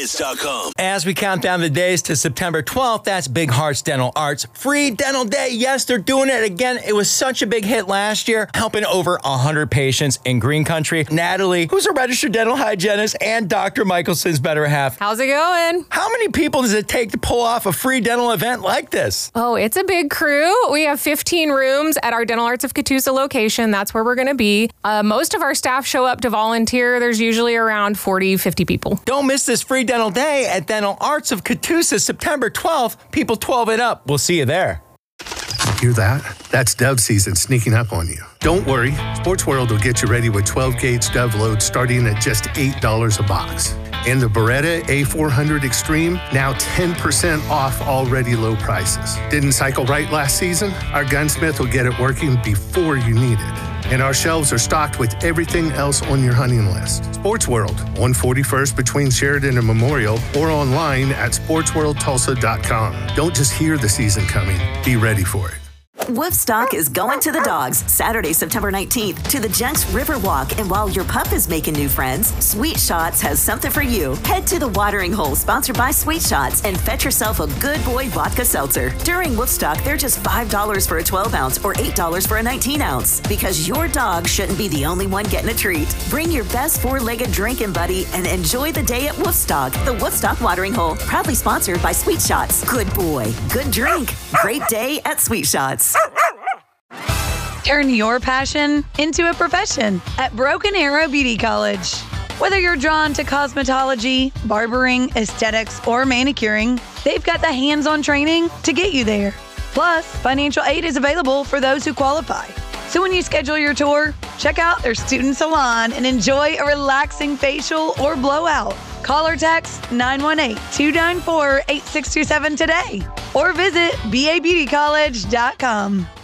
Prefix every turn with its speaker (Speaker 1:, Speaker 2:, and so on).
Speaker 1: BeABeautyKids.com.
Speaker 2: As we count down the days to September 12th, that's Big Hearts Dental Arts Free Dental Day. Yes, they're doing it again. It was such a big hit last year, helping over 100 patients in Green Country. Natalie, who's a registered dental hygienist and Dr. Michelson's better half.
Speaker 3: How's it going?
Speaker 2: How many people does it take to pull off a free dental event like this?
Speaker 3: Oh, it's a big crew. We have 15 rooms at our Dental Arts of Catoosa location. That's where we're going to be. Most of our staff show up to volunteer. There's usually around 40, 50 people.
Speaker 2: Don't miss this free dental day at Dental Arts of Catoosa, September 12th. People 12 and up. We'll see you there.
Speaker 4: Hear that? That's dove season sneaking up on you. Don't worry, Sports World will get you ready with 12-gauge dove loads starting at just $8 a box. And the Beretta A400 Extreme, now 10% off already low prices. Didn't cycle right last season? Our gunsmith will get it working before you need it. And our shelves are stocked with everything else on your hunting list. Sports World, 141st between Sheridan and Memorial, or online at sportsworldtulsa.com. Don't just hear the season coming, be ready for it.
Speaker 5: Woodstock is going to the dogs Saturday, September 19th to the Jenks Riverwalk. And while your pup is making new friends, Sweet Shots has something for you. Head to the Watering Hole, sponsored by Sweet Shots, and fetch yourself a Good Boy vodka seltzer. During Woodstock, they're just $5 for a 12-ounce or $8 for a 19-ounce. Because your dog shouldn't be the only one getting a treat. Bring your best four-legged drinking buddy and enjoy the day at Woodstock. The Woodstock Watering Hole, proudly sponsored by Sweet Shots. Good boy, good drink, great day at Sweet Shots.
Speaker 6: Turn your passion into a profession at Broken Arrow Beauty College. Whether you're drawn to cosmetology, barbering, aesthetics, or manicuring, they've got the hands-on training to get you there. Plus, financial aid is available for those who qualify. So when you schedule your tour, check out their student salon and enjoy a relaxing facial or blowout. Call or text 918-294-8627 today or visit BeABeautyCollege.com.